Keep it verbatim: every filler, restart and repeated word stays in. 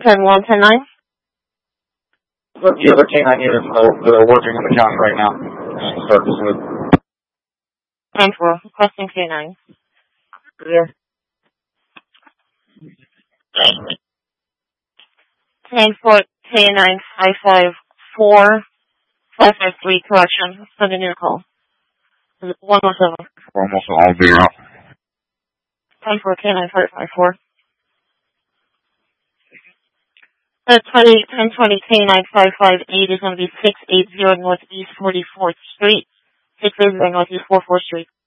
ten one, ten nine. The other K nine units are working on the county right now. Start this with. ten four, requesting K nine. Yeah. ten four, K nine, five five four, five five three, correction. Send a new call. one one seven. Almost all zero. ten four, K nine, five five four. Uh, twenty, ten twenty, K nine, five five eight is going to be six eighty Northeast forty-fourth Street. six eighty Northeast forty-fourth Street.